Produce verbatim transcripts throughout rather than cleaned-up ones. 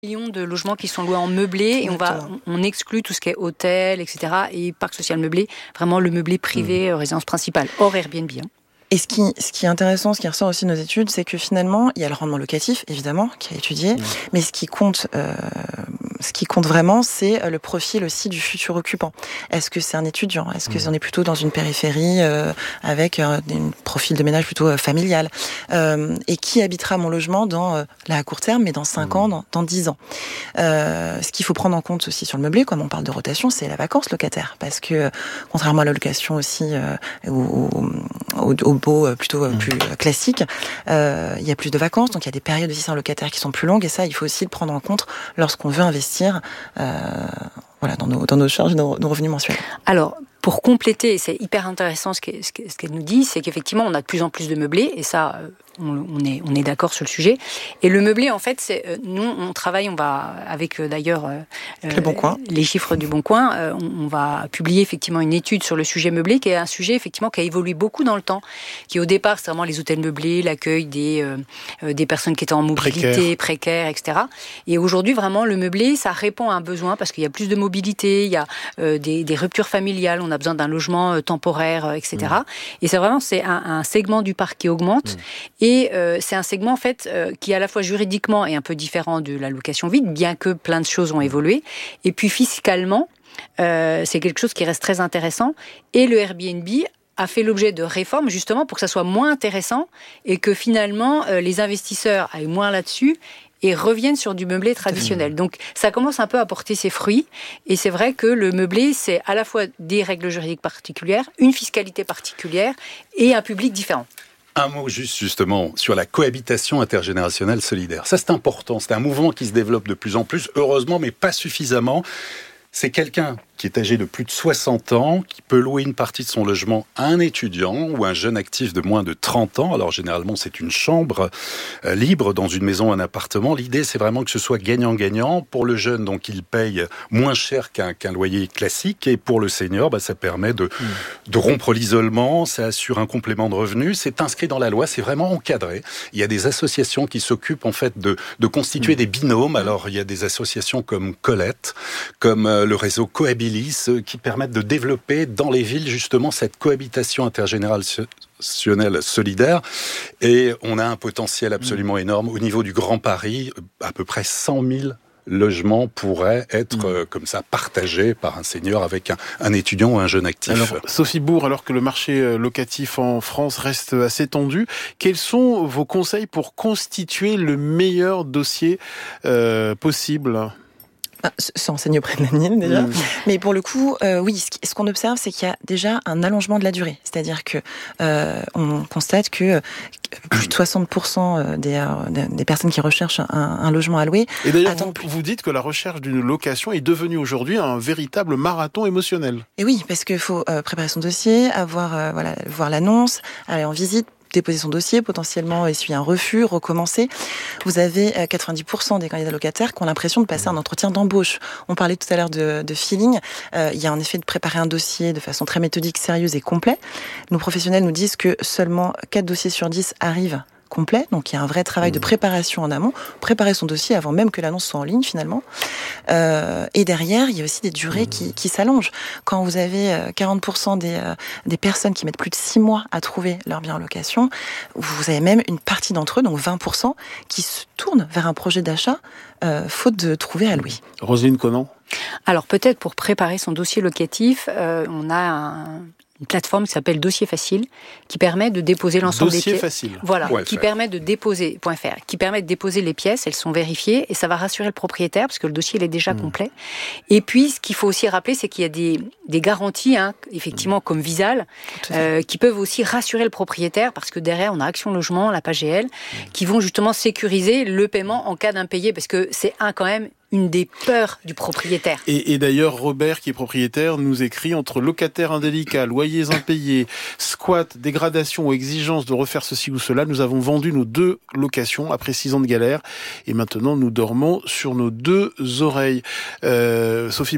millions de logements qui sont loués en meublé et on va on exclut tout ce qui est hôtel, et cetera et parc social meublé, vraiment le meublé privé, mmh. résidence principale, hors Airbnb. Hein. Et ce qui, ce qui est intéressant, ce qui ressort aussi de nos études, c'est que finalement, il y a le rendement locatif, évidemment, qui est étudié, mmh. mais ce qui compte, euh, ce qui compte vraiment, c'est le profil aussi du futur occupant. Est-ce que c'est un étudiant ? Est-ce que mmh. on est plutôt dans une périphérie euh, avec un, un profil de ménage plutôt euh, familial ? euh, Et qui habitera mon logement dans, euh, là à court terme, mais dans cinq mmh. ans, dans, dans dix ans ? euh, Ce qu'il faut prendre en compte aussi sur le meublé, comme on parle de rotation, c'est la vacance locataire. Parce que, contrairement à la location aussi, euh, au, au, au beau plutôt mmh. plus classique, euh, il y a plus de vacances, donc il y a des périodes aussi sans locataires qui sont plus longues, et ça, il faut aussi le prendre en compte lorsqu'on veut investir euh, voilà, dans, nos, dans nos charges, nos, nos revenus mensuels. Alors, pour compléter, c'est hyper intéressant ce qu'elle, ce qu'elle nous dit, c'est qu'effectivement, on a de plus en plus de meublés, et ça, on, on, est, on est d'accord sur le sujet. Et le meublé, en fait, c'est, nous, on travaille, on va, avec d'ailleurs euh, le Bon Coin. les chiffres du Bon Coin, euh, on, on va publier effectivement une étude sur le sujet meublé, qui est un sujet effectivement qui a évolué beaucoup dans le temps, qui au départ, c'est vraiment les hôtels meublés, l'accueil des, euh, des personnes qui étaient en mobilité, précaires, précaires et cetera. Et aujourd'hui, vraiment, le meublé, ça répond à un besoin, parce qu'il y a plus de mobilité, il y a euh, des, des ruptures familiales, on a besoin d'un logement euh, temporaire, euh, et cetera. Mmh. Et c'est vraiment c'est un, un segment du parc qui augmente. Mmh. Et euh, c'est un segment en fait euh, qui à la fois juridiquement est un peu différent de la location vide, bien que plein de choses ont évolué. Et puis fiscalement, euh, c'est quelque chose qui reste très intéressant. Et le Airbnb a fait l'objet de réformes justement pour que ça soit moins intéressant et que finalement euh, les investisseurs aillent moins là-dessus et reviennent sur du meublé traditionnel. Donc, ça commence un peu à porter ses fruits. Et c'est vrai que le meublé, c'est à la fois des règles juridiques particulières, une fiscalité particulière et un public différent. Un mot juste justement sur la cohabitation intergénérationnelle solidaire. Ça, c'est important. C'est un mouvement qui se développe de plus en plus, heureusement, mais pas suffisamment. C'est quelqu'un qui est âgé de plus de soixante ans, qui peut louer une partie de son logement à un étudiant ou un jeune actif de moins de trente ans. Alors généralement, c'est une chambre euh, libre dans une maison ou un appartement. L'idée, c'est vraiment que ce soit gagnant-gagnant. Pour le jeune, donc, il paye moins cher qu'un, qu'un loyer classique. Et pour le senior, bah, ça permet de, mmh. de rompre l'isolement, ça assure un complément de revenus. C'est inscrit dans la loi, c'est vraiment encadré. Il y a des associations qui s'occupent en fait de, de constituer mmh. des binômes. Alors, il y a des associations comme Colette, comme euh, le réseau Cohabilis, qui permettent de développer dans les villes justement cette cohabitation intergénérationnelle solidaire. Et on a un potentiel absolument énorme. Au niveau du Grand Paris, à peu près cent mille logements pourraient être mmh. euh, comme ça partagés par un senior avec un, un étudiant ou un jeune actif. Alors, Sophie Bourg, alors que le marché locatif en France reste assez tendu, quels sont vos conseils pour constituer le meilleur dossier euh, possible ? S'enseigner auprès de l'A N I L déjà. Mmh. Mais pour le coup, euh, oui, ce qu'on observe, c'est qu'il y a déjà un allongement de la durée. C'est-à-dire que euh, on constate que plus de soixante pour cent des, des personnes qui recherchent un, un logement à louer... Et d'ailleurs, vous, vous dites que la recherche d'une location est devenue aujourd'hui un véritable marathon émotionnel. Et oui, parce qu'il faut euh, préparer son dossier, avoir, euh, voilà, voir l'annonce, aller en visite, déposer son dossier, potentiellement essuyer un refus, recommencer. Vous avez quatre-vingt-dix pour cent des candidats locataires qui ont l'impression de passer un entretien d'embauche. On parlait tout à l'heure de, de feeling. Euh, il y a en effet de préparer un dossier de façon très méthodique, sérieuse et complète. Nos professionnels nous disent que seulement quatre dossiers sur dix arrivent complet, donc il y a un vrai travail de préparation en amont, préparer son dossier avant même que l'annonce soit en ligne finalement. Euh, et derrière, il y a aussi des durées qui, qui s'allongent. Quand vous avez quarante pour cent des, euh, des personnes qui mettent plus de six mois à trouver leur bien en location, vous avez même une partie d'entre eux, donc vingt pour cent, qui se tournent vers un projet d'achat euh, faute de trouver à louer. Roselyne Conan ? Alors peut-être pour préparer son dossier locatif, euh, on a un... une plateforme qui s'appelle Dossier Facile, qui permet de déposer l'ensemble Dossier des pièces. Facile. Voilà, point qui F R. permet de déposer .fr, qui permet de déposer les pièces, elles sont vérifiées et ça va rassurer le propriétaire parce que le dossier il est déjà mmh. complet. Et puis ce qu'il faut aussi rappeler, c'est qu'il y a des des garanties, hein, effectivement mmh. comme Visal, euh, qui peuvent aussi rassurer le propriétaire parce que derrière on a Action Logement, la P A G L, mmh. qui vont justement sécuriser le paiement en cas d'impayé parce que c'est un quand même une des peurs du propriétaire. Et, et d'ailleurs, Robert, qui est propriétaire, nous écrit entre locataires indélicats, loyers impayés, squat, dégradation ou exigence de refaire ceci ou cela, nous avons vendu nos deux locations après six ans de galère et maintenant nous dormons sur nos deux oreilles. Euh, Sophie Bourg ?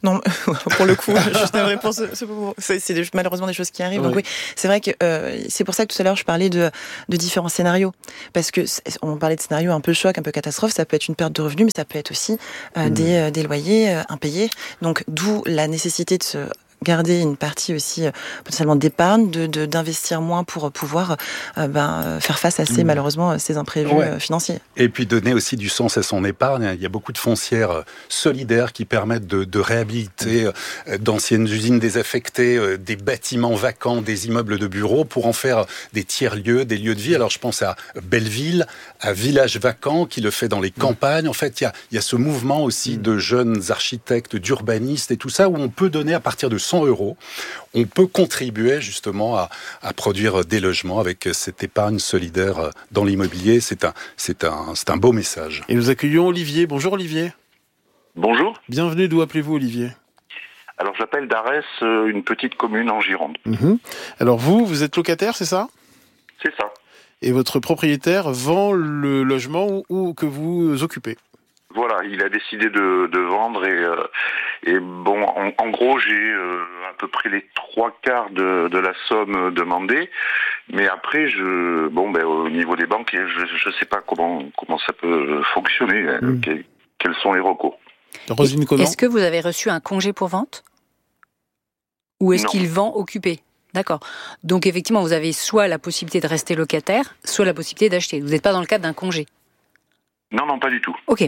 Non, pour le coup, juste une réponse. C'est, c'est des, malheureusement des choses qui arrivent. Oui. Donc oui, c'est vrai que euh, c'est pour ça que tout à l'heure je parlais de, de différents scénarios, parce que on parlait de scénarios un peu choc, un peu catastrophe. Ça peut être une perte de revenus, mais ça peut être aussi euh, mmh. des, euh, des loyers euh, impayés. Donc d'où la nécessité de se garder une partie aussi euh, potentiellement d'épargne, de, de, d'investir moins pour pouvoir euh, ben, faire face à ces, mmh. malheureusement, ces imprévus ouais. euh, financiers. Et puis donner aussi du sens à son épargne. Il y a beaucoup de foncières solidaires qui permettent de, de réhabiliter euh, d'anciennes usines désaffectées, euh, des bâtiments vacants, des immeubles de bureaux pour en faire des tiers-lieux, des lieux de vie. Alors je pense à Belleville, à Village Vacant qui le fait dans les campagnes. En fait, il y a, il y a ce mouvement aussi mmh. de jeunes architectes, d'urbanistes et tout ça où on peut donner à partir de cent euros, on peut contribuer justement à, à produire des logements avec cette épargne solidaire dans l'immobilier. C'est un, c'est un, c'est un beau message. Et nous accueillons Olivier. Bonjour Olivier. Bonjour. Bienvenue, d'où appelez-vous Olivier ? Alors j'appelle d'Arès, une petite commune en Gironde. Mmh. Alors vous, vous êtes locataire, c'est ça ? C'est ça. Et votre propriétaire vend le logement où, où que vous occupez ? Voilà, il a décidé de, de vendre et, euh, et bon, en, en gros, j'ai euh, à peu près les trois quarts de, de la somme demandée, mais après, je, bon, ben au niveau des banques, je ne sais pas comment comment ça peut fonctionner, mmh. quels, quels sont les recours. Roselyne Conan. Est-ce que vous avez reçu un congé pour vente ? Ou est-ce non. qu'il vend occupé ? D'accord. Donc effectivement, vous avez soit la possibilité de rester locataire, soit la possibilité d'acheter. Vous n'êtes pas dans le cadre d'un congé. Non, non, pas du tout. Ok.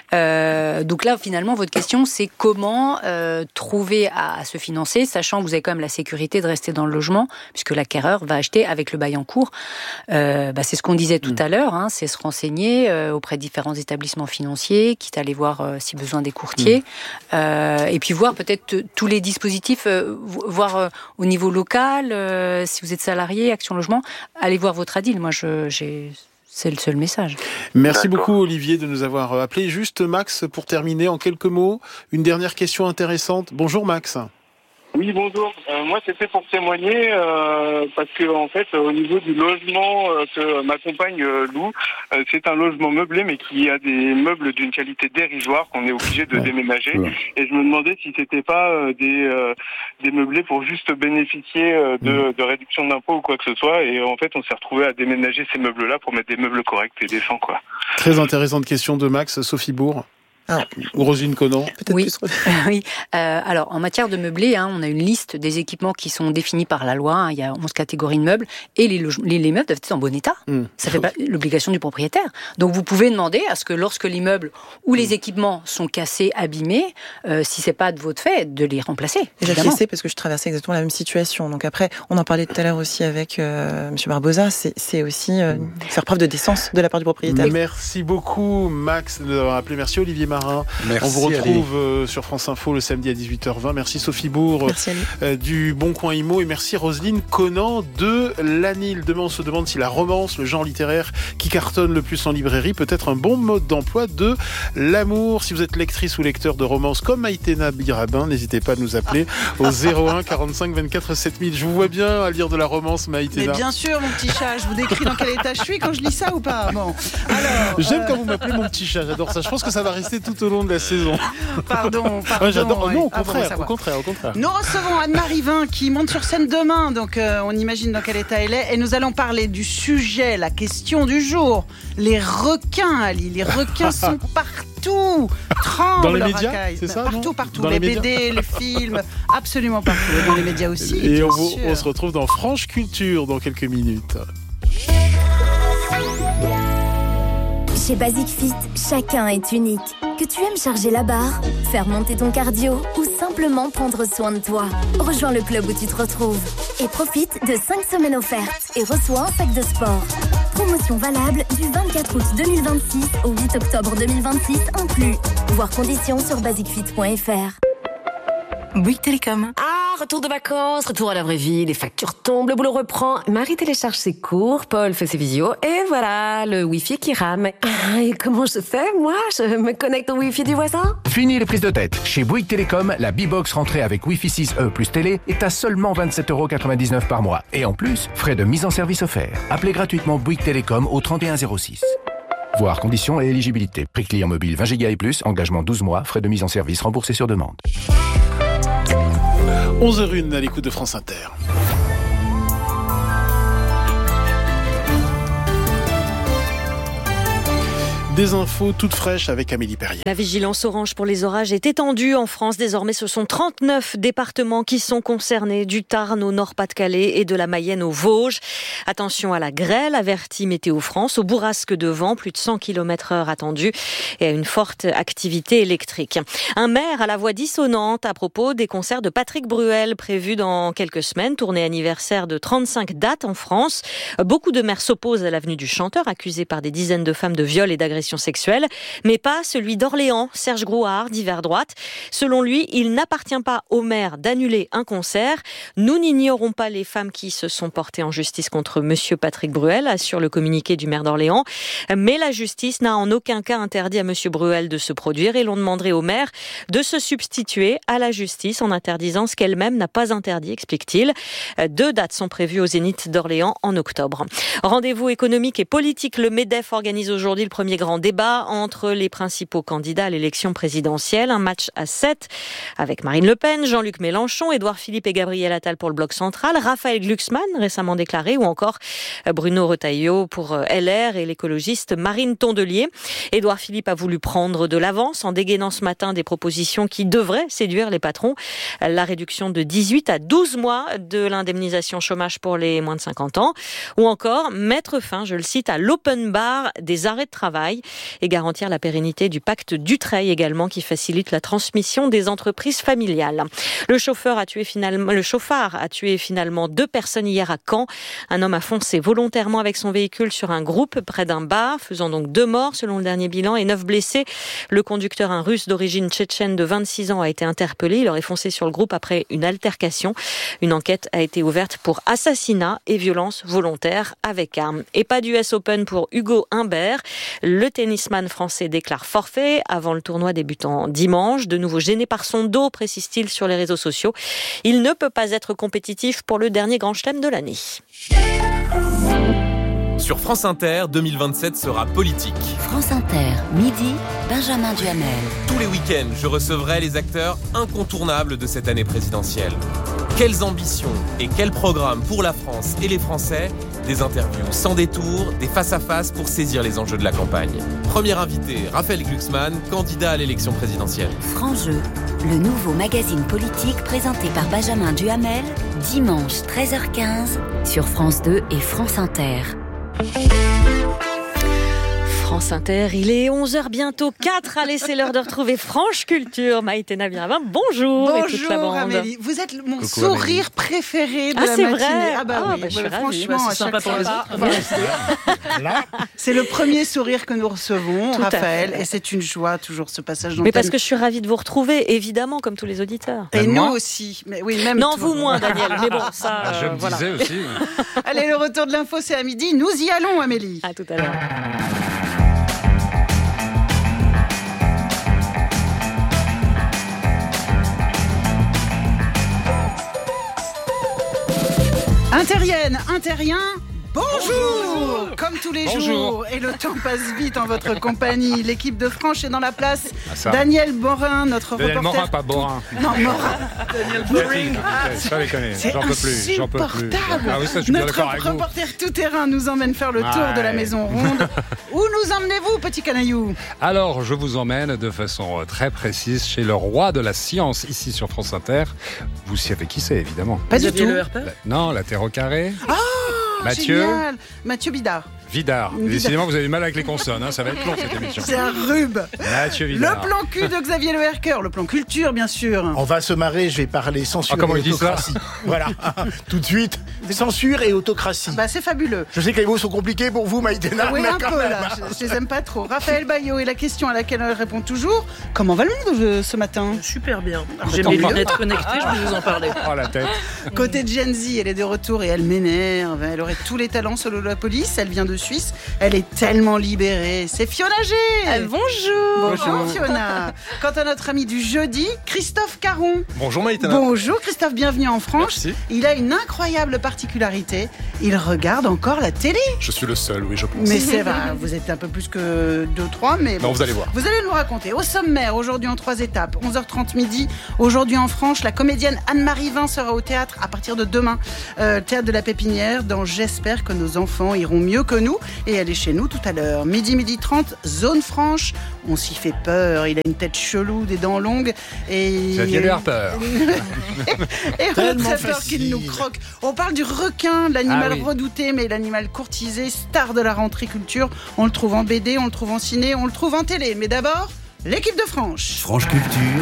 Euh, donc là, finalement, votre question, c'est comment euh, trouver à, à se financer, sachant que vous avez quand même la sécurité de rester dans le logement, puisque l'acquéreur va acheter avec le bail en cours. Euh, bah, c'est ce qu'on disait tout mmh. à l'heure, hein, c'est se renseigner euh, auprès de différents établissements financiers, quitte à aller voir euh, si besoin des courtiers, mmh. euh, et puis voir peut-être t- tous les dispositifs, euh, voir euh, au niveau local, euh, si vous êtes salarié, Action Logement, allez voir votre A D I L. Moi, je, j'ai... C'est le seul message. Merci D'accord. beaucoup Olivier de nous avoir appelé. Juste Max, pour terminer en quelques mots, une dernière question intéressante. Bonjour Max. Oui, bonjour. Euh, moi, c'était pour témoigner euh, parce que en fait, au niveau du logement euh, que ma compagne euh, loue, euh, c'est un logement meublé, mais qui a des meubles d'une qualité dérisoire qu'on est obligé de ouais. déménager. Ouais. Et je me demandais si c'était pas euh, des euh, des meublés pour juste bénéficier euh, de, mmh. de réduction d'impôts ou quoi que ce soit. Et en fait, on s'est retrouvé à déménager ces meubles-là pour mettre des meubles corrects et décents, quoi. Très intéressante question de Max. Sophie Bourg. Ah. Ou Roselyne Conan. Peut-être oui. Plus... oui. Euh, alors, en matière de meublé, hein, on a une liste des équipements qui sont définis par la loi. Hein, il y a onze catégories de meubles et les, loge- les, les meubles doivent être en bon état. Mmh. Ça fait pas l'obligation du propriétaire. Donc, vous pouvez demander à ce que lorsque l'immeuble ou les équipements sont cassés, abîmés, euh, si c'est pas de votre fait, de les remplacer. Et j'ai fait parce que je traversais exactement la même situation. Donc après, on en parlait tout à l'heure aussi avec euh, M. Barbosa. C'est, c'est aussi euh, mmh. faire preuve de décence de la part du propriétaire. Merci beaucoup Max de nous avoir appelé. Merci Olivier Marin. Merci, on vous retrouve euh, sur France Info le samedi à dix-huit heures vingt. Merci Sophie Bourg merci, euh, du Bon Coin Immo et merci Roselyne Conan de l'A N I L. Demain on se demande si la romance, le genre littéraire qui cartonne le plus en librairie, peut être un bon mode d'emploi de l'amour. Si vous êtes lectrice ou lecteur de romance comme Maïtena Birabin, n'hésitez pas à nous appeler au zéro un quarante-cinq vingt-quatre sept mille. Je vous vois bien à lire de la romance, Maïtena. Mais bien sûr mon petit chat, je vous décris dans quel état je suis quand je lis ça ou pas. Bon. Alors, J'aime euh... quand vous m'appelez mon petit chat, j'adore ça. Je pense que ça va rester tout au long de la saison. Pardon, pardon. Ouais, j'adore. Ouais. Non, au ah contraire, bon, au contraire, au contraire. Nous recevons Anne-Marie Vin qui monte sur scène demain, donc euh, on imagine dans quel état elle est. Et nous allons parler du sujet, la question du jour. Les requins, Ali. Les requins sont partout. Tremble, dans les médias, racaille. c'est ça, Partout, partout. Dans les, les B D, les films, absolument partout. Et dans les médias aussi. Et on, vous, on se retrouve dans Franche Culture dans quelques minutes. Chez Basic Fit, chacun est unique. Que tu aimes charger la barre, faire monter ton cardio ou simplement prendre soin de toi. Rejoins le club où tu te retrouves et profite de cinq semaines offertes et reçois un sac de sport. Promotion valable du vingt-quatre août deux mille vingt-six au huit octobre deux mille vingt-six inclus. Voir conditions sur basic fit point f r. Bouygues Télécom. Ah, retour de vacances, retour à la vraie vie, les factures tombent, le boulot reprend. Marie télécharge ses cours, Paul fait ses visios, et voilà, le Wi-Fi qui rame. Ah, et comment je fais, moi? Je me connecte au Wi-Fi du voisin? Fini les prises de tête. Chez Bouygues Télécom, la B-Box rentrée avec Wi-Fi six E plus télé est à seulement vingt-sept euros quatre-vingt-dix-neuf par mois. Et en plus, frais de mise en service offerts. Appelez gratuitement Bouygues Télécom au trente et un zéro six. Voir conditions et éligibilité. Prix client mobile vingt giga et plus, engagement douze mois, frais de mise en service remboursés sur demande. onze heures zéro un à l'écoute de France Inter. Des infos toutes fraîches avec Amélie Perrier. La vigilance orange pour les orages est étendue en France. Désormais, ce sont trente-neuf départements qui sont concernés, du Tarn au Nord-Pas-de-Calais et de la Mayenne aux Vosges. Attention à la grêle, avertit Météo France, au bourrasque de vent, plus de cent kilomètres heure attendus, et à une forte activité électrique. Un maire à la voix dissonante à propos des concerts de Patrick Bruel prévus dans quelques semaines, tournée anniversaire de trente-cinq dates en France. Beaucoup de maires s'opposent à l'avenue du chanteur, accusé par des dizaines de femmes de viol et d'agression sexuelle, mais pas celui d'Orléans, Serge Grouard, d'Hiver Droite. Selon lui, il n'appartient pas au maire d'annuler un concert. Nous n'ignorons pas les femmes qui se sont portées en justice contre monsieur Patrick Bruel, assure le communiqué du maire d'Orléans. Mais la justice n'a en aucun cas interdit à monsieur Bruel de se produire et l'on demanderait au maire de se substituer à la justice en interdisant ce qu'elle-même n'a pas interdit, explique-t-il. Deux dates sont prévues au Zénith d'Orléans en octobre. Rendez-vous économique et politique. Le MEDEF organise aujourd'hui le premier grand débat entre les principaux candidats à l'élection présidentielle. Un match à sept avec Marine Le Pen, Jean-Luc Mélenchon, Édouard Philippe et Gabriel Attal pour le Bloc central, Raphaël Glucksmann, récemment déclaré, ou encore Bruno Retailleau pour L R et l'écologiste Marine Tondelier. Édouard Philippe a voulu prendre de l'avance en dégainant ce matin des propositions qui devraient séduire les patrons. La réduction de dix-huit à douze mois de l'indemnisation chômage pour les moins de cinquante ans, ou encore mettre fin, je le cite, à l'open bar des arrêts de travail et garantir la pérennité du pacte Dutreil également qui facilite la transmission des entreprises familiales. Le chauffeur a tué finalement, le chauffard a tué finalement deux personnes hier à Caen. Un homme a foncé volontairement avec son véhicule sur un groupe près d'un bar, faisant donc deux morts selon le dernier bilan et neuf blessés. Le conducteur, un russe d'origine tchétchène de vingt-six ans, a été interpellé. Il aurait foncé sur le groupe après une altercation. Une enquête a été ouverte pour assassinat et violence volontaire avec arme. Et pas d'U S Open pour Hugo Humbert. Le tennisman français déclare forfait avant le tournoi débutant dimanche. De nouveau gêné par son dos, précise-t-il sur les réseaux sociaux. Il ne peut pas être compétitif pour le dernier grand chelem de l'année. Sur France Inter, deux mille vingt-sept sera politique. France Inter, midi, Benjamin Duhamel. Tous les week-ends, je recevrai les acteurs incontournables de cette année présidentielle. Quelles ambitions et quels programmes pour la France et les Français? Des interviews sans détour, des face-à-face pour saisir les enjeux de la campagne. Premier invité, Raphaël Glucksmann, candidat à l'élection présidentielle. Franc-jeu, le nouveau magazine politique présenté par Benjamin Duhamel, dimanche treize heures quinze sur France deux et France Inter. France Inter, il est onze heures bientôt quatre. Allez, c'est l'heure de retrouver Franche Culture. Maïté Nabiravin, bonjour. Bonjour et toute la bande. Amélie, vous êtes mon Coucou, sourire Amélie. préféré de ah, la c'est matinée. vrai. Ah bah ah, oui, bah, je suis bah, ravie. franchement, Bah, à c'est sympa chaque pour fois. les autres. Voilà. C'est le premier sourire que nous recevons, Tout Raphaël, et c'est une joie toujours ce passage d'antenne. Mais parce que je suis ravie de vous retrouver, évidemment, comme tous les auditeurs. Et Même nous moi aussi. Mais oui, même non, toi. vous moins, Daniel. Mais bon, ça. Ah, je euh, me voilà. disais aussi. Allez, le retour de l'info, c'est à midi. Nous y allons, Amélie. À tout à l'heure. Interienne, interien, bonjour. Comme tous les Bonjour. jours, et le temps passe vite en votre compagnie. L'équipe de Franche est dans la place. Ah, ça. Daniel Morin, notre Daniel reporter. Morin, pas Borin. Non, Morin. Daniel Boring. Ça les connaît. C'est J'en peux plus. J'en peux plus. insupportable. Ah oui, ça, je suis bien Notre d'accord avec vous. reporter tout-terrain nous emmène faire le tour Ouais. de la maison ronde. Où nous emmenez-vous, petit canaillou? Alors, je vous emmène de façon très précise chez le roi de la science, ici sur France Inter. Vous savez qui c'est, évidemment. Pas du tout. La- non, la Terre au carré. Ah, Mathieu génial. Mathieu Bidard. Vidard. Vidard. Décidément, vous avez du mal avec les consonnes. Hein, ça va être long, cette émission. C'est un rube. Mathieu Le Vidard. plan cul de Xavier Le Hercœur, le plan culture, bien sûr. On va se marrer, je vais parler censure Ah, comment et il dit ça autocratie. Voilà, tout de suite, censure et autocratie. Bah, c'est fabuleux. Je sais que les mots sont compliqués pour vous, Maïtena, Oui, mais un quand peu même. là, je, je les aime pas trop. Raphaël Baillot, et la question à laquelle elle répond toujours, comment va le monde euh, ce matin? Super bien. Ah, J'ai tant mes mieux. lunettes connectées, je peux vous en parler. Oh, la tête. Côté de Gen Z, elle est de retour et elle m'énerve. Elle aurait tous les talents selon la police, elle vient de Suisse, elle est tellement libérée. C'est Fiona G. Euh, bonjour. Bonjour Fiona. Quant à notre ami du jeudi, Christophe Caron. Bonjour Maïtena. Bonjour Christophe, bienvenue en France. Merci. Il a une incroyable particularité, il regarde encore la télé. Je suis le seul, oui, je pense. Mais c'est vrai, vous êtes un peu plus que deux trois, mais bon, non, vous allez voir. Vous allez nous raconter. Au sommaire, aujourd'hui en trois étapes, onze heures trente midi, aujourd'hui en Franche, la comédienne Anne-Marie Vin sera au théâtre à partir de demain, euh, théâtre de la Pépinière, dans J'espère que nos enfants iront mieux que nous, et elle est chez nous tout à l'heure. Midi, midi trente, zone franche, on s'y fait peur, il a une tête chelou, des dents longues, et... Ça vient lui avoir peur. et on a très peur qu'il nous croque. On parle du requin, l'animal ah oui. redouté, mais l'animal courtisé, star de la rentrée culture. On le trouve en B D, on le trouve en ciné, on le trouve en télé. Mais d'abord, l'équipe de Franche. Franche Culture.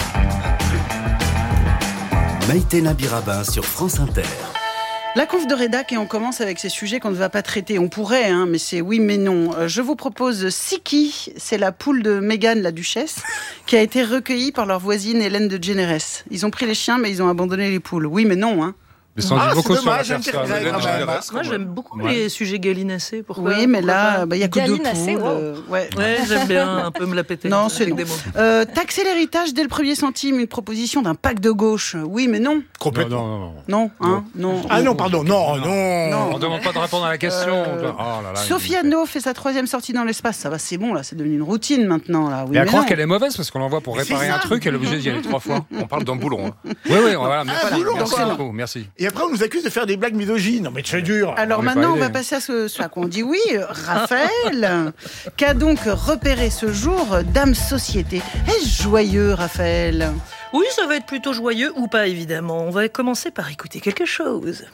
Maïté Nabiraba sur France Inter. La conf de rédac et on commence avec ces sujets qu'on ne va pas traiter. On pourrait, hein, mais c'est oui mais non. Je vous propose Siki, c'est la poule de Meghan, la duchesse, qui a été recueillie par leur voisine Hélène de Généresse. Ils ont pris les chiens mais ils ont abandonné les poules. Oui mais non, hein. Mais ah, dit beaucoup dommage, sur la personne. Moi, j'aime beaucoup ouais. les sujets galinacés. Pourquoi Oui, mais là, il bah, n'y a que deux poules. Wow. Euh, ouais, ouais j'aime bien un peu me la péter. Non, c'est des mots. Euh, taxer l'héritage dès le premier centime, une proposition d'un pacte de gauche. Oui, mais non. Complètement. Non, non, non. Non, hein, non. Ah non, pardon, non, non. non. On ne demande pas de répondre à la question. Euh, oh là là, Sophie Anno fait sa troisième sortie dans l'espace. Ça va, c'est bon, là, c'est devenu une routine maintenant. Là. Oui, et à croire qu'elle est mauvaise parce qu'on l'envoie pour réparer un truc, elle est obligée d'y aller trois fois. On parle d'un boulon. Oui, oui, voilà. Merci. Et après, on nous accuse de faire des blagues misogynes. Non, mais c'est dur. Alors on maintenant, on va passer à ce, ce à quoi on dit oui. Raphaël, qu'a donc repéré ce jour Dame Société. Est-ce joyeux, Raphaël ? Oui, ça va être plutôt joyeux ou pas, évidemment. On va commencer par écouter quelque chose.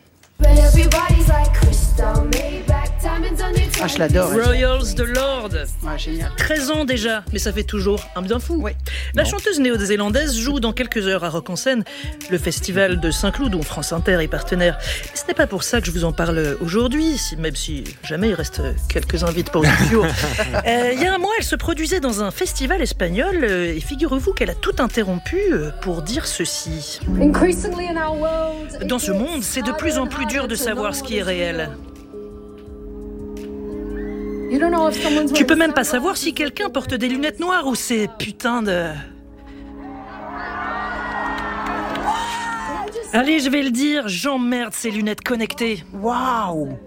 Ah, je l'adore. Royals de Lord. Ah, génial. treize ans déjà, mais ça fait toujours un bien fou. Oui. La non. chanteuse néo-zélandaise joue dans quelques heures à Rock en Seine, le festival de Saint-Cloud dont France Inter est partenaire. Mais ce n'est pas pour ça que je vous en parle aujourd'hui, si, même si jamais il reste quelques invités pour le duo. euh, il y a un mois, elle se produisait dans un festival espagnol euh, et figurez-vous qu'elle a tout interrompu euh, pour dire ceci. Dans ce monde, c'est de plus en plus dur de savoir ce qui est réel. Tu peux même pas savoir si quelqu'un porte des lunettes noires ou ces putains de... Allez, je vais le dire, j'emmerde ces lunettes connectées. Waouh!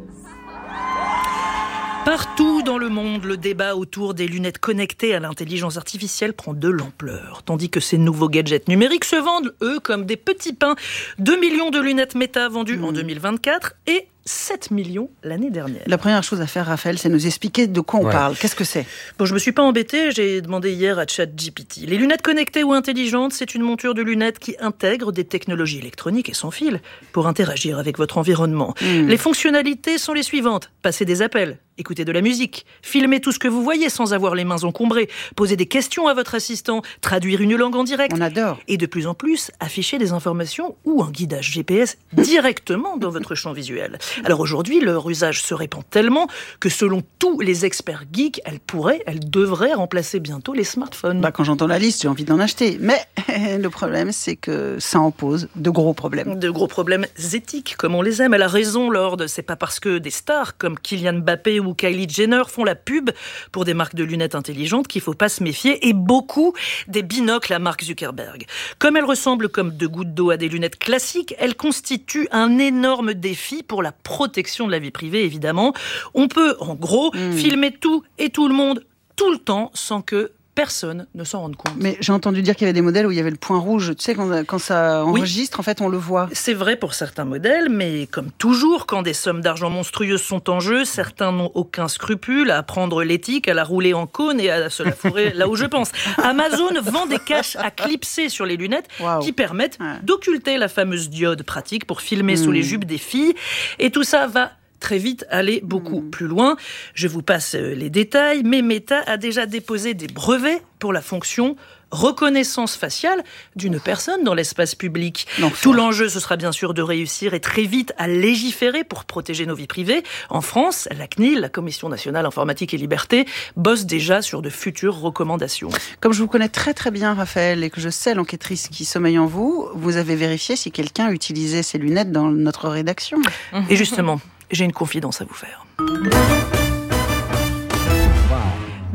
Partout dans le monde, le débat autour des lunettes connectées à l'intelligence artificielle prend de l'ampleur. Tandis que ces nouveaux gadgets numériques se vendent, eux, comme des petits pains. deux millions de lunettes Meta vendues mmh. en deux mille vingt-quatre et sept millions l'année dernière. La première chose à faire, Raphaël, c'est nous expliquer de quoi on ouais. parle. Qu'est-ce que c'est ? Bon, je me suis pas embêtée, j'ai demandé hier à ChatGPT. Les lunettes connectées ou intelligentes, c'est une monture de lunettes qui intègre des technologies électroniques et sans fil pour interagir avec votre environnement. Mmh. Les fonctionnalités sont les suivantes. Passer des appels, écouter de la musique, filmer tout ce que vous voyez sans avoir les mains encombrées, poser des questions à votre assistant, traduire une langue en direct. On adore. Et de plus en plus, afficher des informations ou un guidage G P S directement dans votre champ visuel. Alors aujourd'hui, leur usage se répand tellement que selon tous les experts geeks, elles pourraient, elles devraient remplacer bientôt les smartphones. Bah, quand j'entends la liste, j'ai envie d'en acheter. Mais le problème, c'est que ça en pose de gros problèmes. De gros problèmes éthiques, comme on les aime. Elle a raison, Lord. C'est pas parce que des stars comme Kylian Mbappé ou Kylie Jenner font la pub pour des marques de lunettes intelligentes qu'il faut pas se méfier. Et beaucoup des binocles à Mark Zuckerberg. Comme elles ressemblent comme deux gouttes d'eau à des lunettes classiques, elles constituent un énorme défi pour la protection de la vie privée, évidemment. On peut, en gros, mmh. filmer tout et tout le monde, tout le temps, sans que personne ne s'en rende compte. Mais j'ai entendu dire qu'il y avait des modèles où il y avait le point rouge. Tu sais, quand, quand ça enregistre, oui. en fait, on le voit. C'est vrai pour certains modèles, mais comme toujours, quand des sommes d'argent monstrueuses sont en jeu, certains n'ont aucun scrupule à prendre l'éthique, à la rouler en cône et à se la fourrer là où je pense. Amazon vend des caches à clipser sur les lunettes wow. qui permettent ouais. d'occulter la fameuse diode pratique pour filmer mmh. sous les jupes des filles. Et tout ça va très vite aller beaucoup mmh. plus loin. Je vous passe les détails, mais Meta a déjà déposé des brevets pour la fonction reconnaissance faciale d'une personne dans l'espace public. Non, Tout l'enjeu, ce sera bien sûr de réussir et très vite à légiférer pour protéger nos vies privées. En France, la C N I L, la Commission nationale informatique et liberté, bosse déjà sur de futures recommandations. Comme je vous connais très très bien, Raphaël, et que je sais l'enquêtrice qui sommeille en vous, vous avez vérifié si quelqu'un utilisait ces lunettes dans notre rédaction. Et justement, j'ai une confidence à vous faire.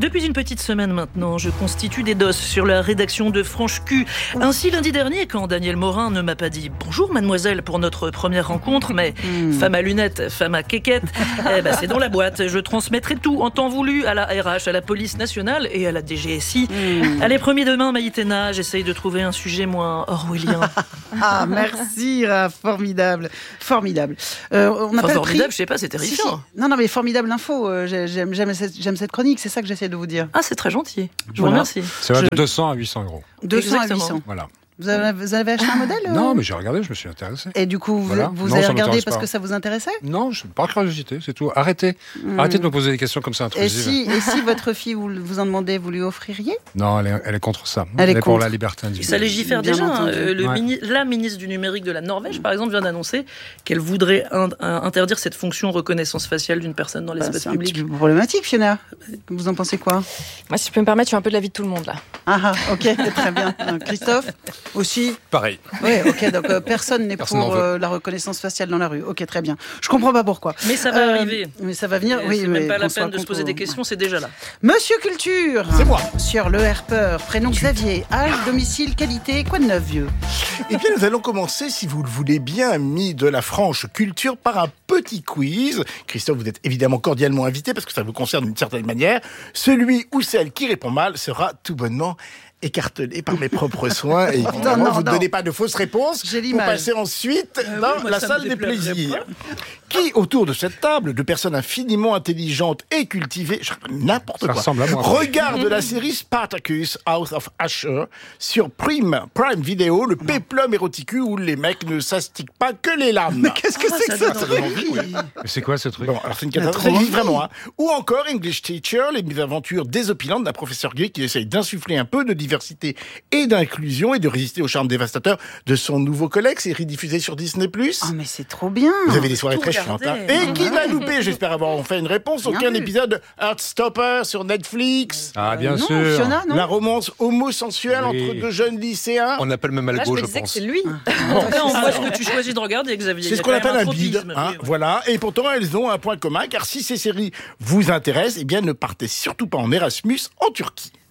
Depuis une petite semaine maintenant, je constitue des doses sur la rédaction de Franche Cul. Ainsi, lundi dernier, quand Daniel Morin ne m'a pas dit « Bonjour mademoiselle » pour notre première rencontre, mais mmh. femme à lunettes, femme à quéquette, eh ben, c'est dans la boîte. Je transmettrai tout en temps voulu à la R H, à la police nationale et à la D G S I. Mmh. Allez, promis demain, Maïtena, j'essaye de trouver un sujet moins orwellien. Ah, merci, Raph, formidable. Formidable. Euh, on n'a enfin, pas formidable, pris... je sais pas, c'est terrifiant. Si, si. Non, non, mais formidable info. Euh, j'aime, j'aime, cette, j'aime cette chronique, c'est ça que j'essaie de vous dire. Ah, c'est très gentil. Je voilà. vous remercie. Ça va de je... deux cents à huit cents euros. deux cents Exactement. à huit cents. Voilà. Vous avez, vous avez acheté un modèle euh... Non, mais j'ai regardé, je me suis intéressé. Et du coup, vous, voilà. vous non, avez regardé parce pas. que ça vous intéressait? Non, je, par curiosité, c'est tout. Arrêtez. Mmh. Arrêtez de me poser des questions comme ça intrusives. Et si, et si votre fille vous, vous en demandez, vous lui offririez? Non, elle est, elle est contre ça. Elle, elle est, est contre. pour la liberté individuelle. Ça légifère déjà. Hein. Le ouais. mini, la ministre du numérique de la Norvège, par exemple, vient d'annoncer qu'elle voudrait in, in, interdire cette fonction reconnaissance faciale d'une personne dans l'espace bah, public. C'est un petit peu problématique, Fiona. Vous en pensez quoi? Moi, si je peux me permettre, je suis un peu de l'avis de tout le monde là. Ah, ah ok, très bien. Christophe aussi. Pareil. Oui, ok. Donc euh, personne n'est personne pour euh, la reconnaissance faciale dans la rue. Ok, très bien. Je comprends pas pourquoi. Mais ça va euh, arriver. Mais ça va venir. Et oui, c'est mais même pas la peine de se poser au... des questions, c'est déjà là. Monsieur Culture. C'est moi. Sur le Herpeur. Prénom Xavier. Âge, domicile, qualité. Quoi de neuf, vieux? Eh bien, nous allons commencer, si vous le voulez bien, amis de la Franche Culture, par un petit quiz. Christophe, vous êtes évidemment cordialement invité parce que ça vous concerne d'une certaine manière. Celui ou celle qui répond mal sera tout bonnement écartelé par mes propres soins. Et évidemment, non, non, vous ne donnez pas de fausses réponses pour passer ensuite euh, dans oui, moi, la salle des plaisirs. Qui, autour de cette table, de personnes infiniment intelligentes et cultivées, n'importe quoi, regarde la série Spartacus, House of Usher, sur Prime, Prime Video, le péplum éroticus où les mecs ne s'astiquent pas que les lames. Mais qu'est-ce que ah, c'est que ça, ça envie, oui. Mais c'est quoi ce truc? Bon, alors c'est une catastrophe, vraiment. Hein. Ou encore English Teacher, les mésaventures désopilantes d'un professeur gay qui essaye d'insuffler un peu de diversité et d'inclusion et de résister au charme dévastateur de son nouveau collègue. Série diffusée sur Disney plus. Ah, oh, mais c'est trop bien. Vous avez des soirées très chiantes. Hein. Et qui l'a loupé? J'espère avoir enfin une réponse. Aucun épisode de Heartstopper sur Netflix. Ah, bien euh, non, sûr. Fiona, non. La romance homosensuelle oui. entre deux jeunes lycéens. On appelle même Algo, je, je pense. pense. Que c'est lui. Bon. Non, moi, ce que tu choisis de regarder, Xavier. C'est ce qu'on appelle un bide. Hein, oui, voilà. Et pourtant, elles ont un point commun, car si ces séries vous intéressent, eh bien, ne partez surtout pas en Erasmus en Turquie.